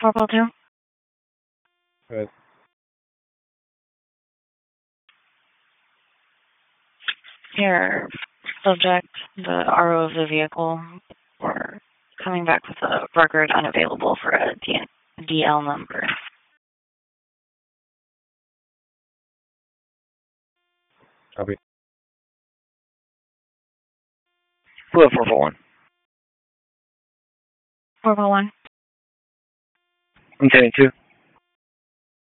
442. Right. Your subject, the RO of the vehicle, or coming back with a record unavailable for a DL number. Copy. Blue 441. 441. 172.